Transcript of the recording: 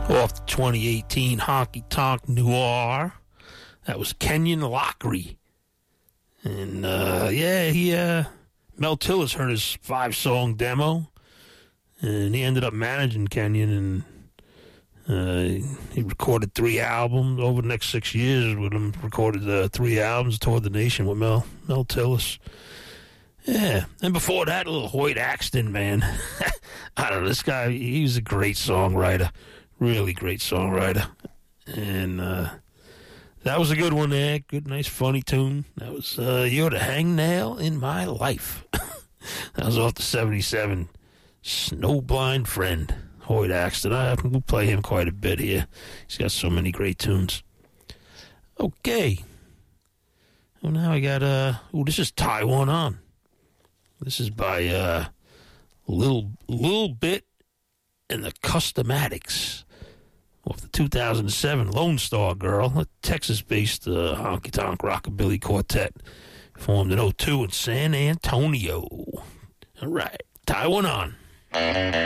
Off the 2018 Honky Tonk Noir. That was Kenyon Lockery. And, Mel Tillis heard his 5-song demo, and he ended up managing Kenyon, and he recorded 3 albums over the next 6 years with him. Recorded 3 albums, toured the nation with Mel Tillis. Yeah, and before that, a little Hoyt Axton, man. I don't know, this guy, he was a great songwriter. Really great songwriter. And that was a good one there. Good, nice, funny tune. That was You're the Hangnail in My Life. That was off the 77 Snowblind Friend, Hoyt Axton. We'll play him quite a bit here. He's got so many great tunes. Okay. Well, now I got, this is Taiwan On. This is by Lil Bit and the Customatics off the 2007 Lone Star Girl, a Texas-based honky-tonk rockabilly quartet formed in 2002 in San Antonio. All right, Taiwan On.